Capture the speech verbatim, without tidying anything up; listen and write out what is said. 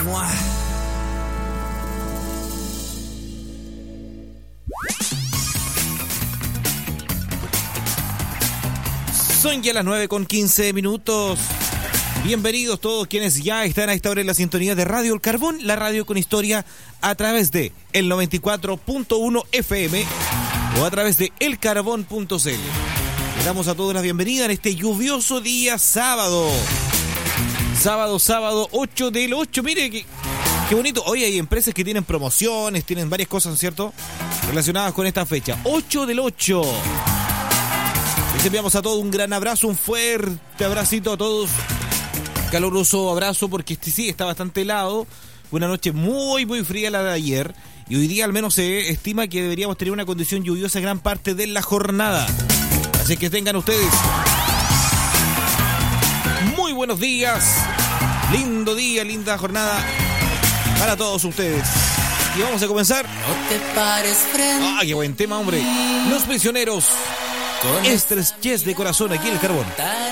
¡Mua! Son ya las nueve con quince minutos. Bienvenidos todos quienes ya están a esta hora en la sintonía de Radio El Carbón, la radio con historia, a través de el noventa y cuatro punto uno F M o a través de el carbón punto c l. Les damos a todos la bienvenida en este lluvioso día sábado. Sábado, sábado, ocho del ocho. Mire que, qué bonito. Hoy hay empresas que tienen promociones, tienen varias cosas, ¿cierto?, relacionadas con esta fecha. ocho del ocho. Les enviamos a todos un gran abrazo, un fuerte abracito a todos. Caluroso abrazo porque este sí está bastante helado. Una noche muy muy fría la de ayer. Y hoy día al menos se estima que deberíamos tener una condición lluviosa gran parte de la jornada. Así que tengan ustedes muy buenos días. Lindo día, linda jornada para todos ustedes. Y vamos a comenzar. No te pares frente. ¡Ah, qué buen tema, hombre! Los Prisioneros. Estrechez de Corazón, aquí en El Carbón.